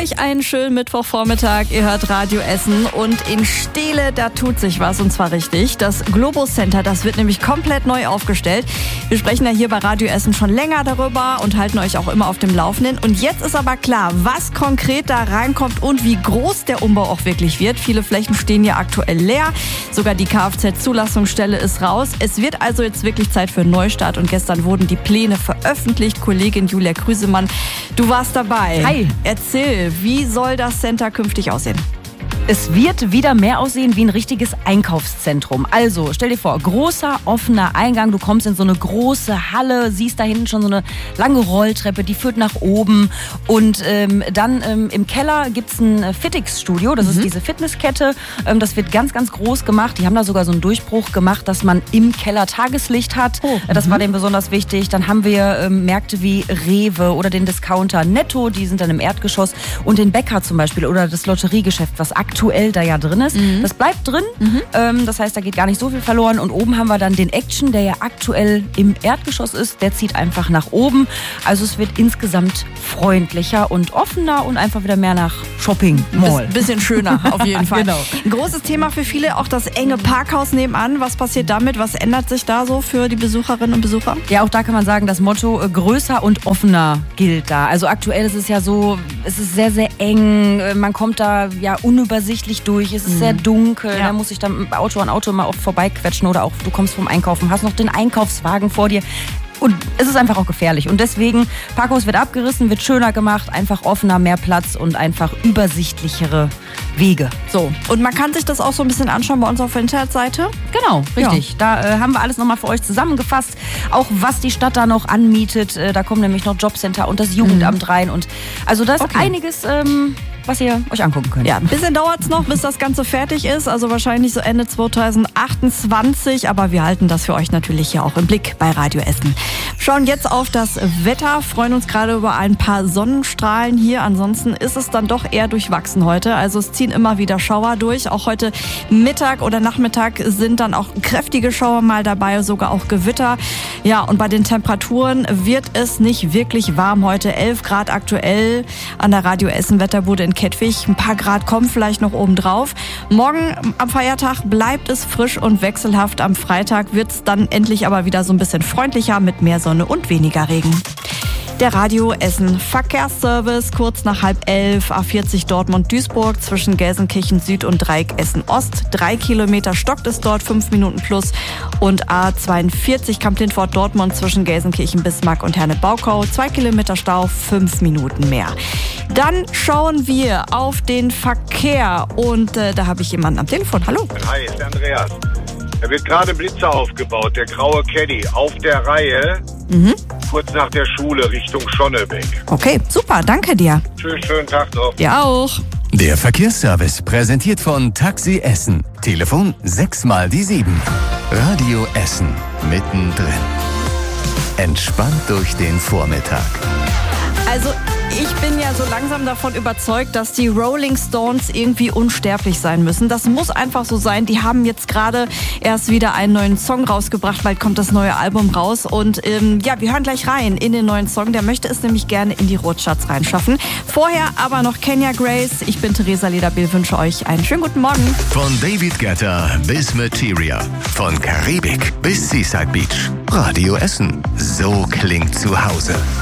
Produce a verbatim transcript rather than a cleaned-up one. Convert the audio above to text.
euch einen schönen Mittwochvormittag. Ihr hört Radio Essen und in Steele, da tut sich was und zwar richtig. Das Globus Center, das wird nämlich komplett neu aufgestellt. Wir sprechen ja hier bei Radio Essen schon länger darüber und halten euch auch immer auf dem Laufenden. Und jetzt ist aber klar, was konkret da reinkommt und wie groß der Umbau auch wirklich wird. Viele Flächen stehen ja aktuell leer. Sogar die Kfz-Zulassungsstelle ist raus. Es wird also jetzt wirklich Zeit für einen Neustart und gestern wurden die Pläne veröffentlicht. Kollegin Julia Krüsemann, du warst dabei. Hi. Erzähl, wie soll das Center künftig aussehen? Es wird wieder mehr aussehen wie ein richtiges Einkaufszentrum. Also, stell dir vor, großer, offener Eingang. Du kommst in so eine große Halle, siehst da hinten schon so eine lange Rolltreppe, die führt nach oben. Und ähm, dann ähm, im Keller gibt's ein Fitix-Studio. Das mhm. ist diese Fitnesskette. Ähm, das wird ganz, ganz groß gemacht. Die haben da sogar so einen Durchbruch gemacht, dass man im Keller Tageslicht hat. Oh. Das mhm. war denen besonders wichtig. Dann haben wir ähm, Märkte wie Rewe oder den Discounter Netto. Die sind dann im Erdgeschoss. Und den Bäcker zum Beispiel oder das Lotteriegeschäft, was aktuell da ja drin ist. Mhm. Das bleibt drin. Mhm. Ähm, das heißt, da geht gar nicht so viel verloren. Und oben haben wir dann den Action, der ja aktuell im Erdgeschoss ist. Der zieht einfach nach oben. Also es wird insgesamt freundlicher und offener und einfach wieder mehr nach Shopping Mall. Biss, bisschen schöner auf jeden Fall. Genau. Ein großes Thema für viele, auch das enge Parkhaus nebenan. Was passiert damit? Was ändert sich da so für die Besucherinnen und Besucher? Ja, auch da kann man sagen, das Motto äh, größer und offener gilt da. Also aktuell ist es ja so, es ist sehr, sehr eng. Man kommt da ja unübersichtlich durch. Es ist mhm. sehr dunkel. Ja. Da muss ich dann mit Auto an Auto mal oft vorbeiquetschen oder auch du kommst vom Einkaufen, hast noch den Einkaufswagen vor dir. Und es ist einfach auch gefährlich. Und deswegen, Parkhaus wird abgerissen, wird schöner gemacht, einfach offener, mehr Platz und einfach übersichtlichere Wege. So. Und man kann sich das auch so ein bisschen anschauen bei uns auf der Internetseite. Genau, richtig. Ja. Da äh, haben wir alles nochmal für euch zusammengefasst. Auch was die Stadt da noch anmietet. Äh, da kommen nämlich noch Jobcenter und das Jugendamt mhm. rein. Und also da ist okay. einiges, ähm, was ihr euch angucken könnt. Ja, ein bisschen dauert es noch, bis das Ganze fertig ist. Also wahrscheinlich so Ende zwanzig achtundzwanzig. Aber wir halten das für euch natürlich hier auch im Blick bei Radio Essen. Schauen jetzt auf das Wetter, freuen uns gerade über ein paar Sonnenstrahlen hier. Ansonsten ist es dann doch eher durchwachsen heute. Also es ziehen immer wieder Schauer durch. Auch heute Mittag oder Nachmittag sind dann auch kräftige Schauer mal dabei, sogar auch Gewitter. Ja, und bei den Temperaturen wird es nicht wirklich warm heute. elf Grad aktuell an der Radio Essen Wetterbude in Kettwig. Ein paar Grad kommen vielleicht noch oben drauf. Morgen am Feiertag bleibt es frisch und wechselhaft. Am Freitag wird es dann endlich aber wieder so ein bisschen freundlicher mit mehr Sonne und weniger Regen. Der Radio Essen Verkehrsservice kurz nach halb elf, A vierzig Dortmund-Duisburg zwischen Gelsenkirchen Süd und Dreieck Essen Ost. Drei Kilometer stockt es dort, fünf Minuten plus. Und A zweiundvierzig Kamp-Lindfort Dortmund zwischen Gelsenkirchen Bismarck und Herne-Baukau. Zwei Kilometer Stau, fünf Minuten mehr. Dann schauen wir auf den Verkehr und äh, da habe ich jemanden am Telefon. Hallo. Hi, ist der Andreas. Da wird gerade Blitzer aufgebaut, der graue Caddy, auf der Reihe, mhm. kurz nach der Schule Richtung Schonnebeck. Okay, super, danke dir. Tschüss, schönen Tag noch. Ja auch. Der Verkehrsservice präsentiert von Taxi Essen. Telefon sechs mal die sieben. Radio Essen, mittendrin. Entspannt durch den Vormittag. Also ich bin ja so langsam davon überzeugt, dass die Rolling Stones irgendwie unsterblich sein müssen. Das muss einfach so sein. Die haben jetzt gerade erst wieder einen neuen Song rausgebracht. Bald kommt das neue Album raus. Und ähm, ja, wir hören gleich rein in den neuen Song. Der möchte es nämlich gerne in die Rotschatz reinschaffen. Vorher aber noch Kenya Grace. Ich bin Theresa Lederbill, wünsche euch einen schönen guten Morgen. Von David Guetta bis Materia. Von Karibik bis Seaside Beach. Radio Essen. So klingt zu Hause.